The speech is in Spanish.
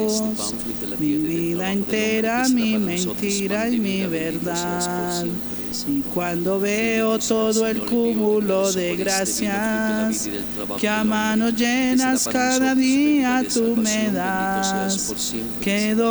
luz, mi vida entera, mi mentira y mi verdad. Y cuando veo todo el cúmulo de gracias que a manos llenas cada día tú me das, quedo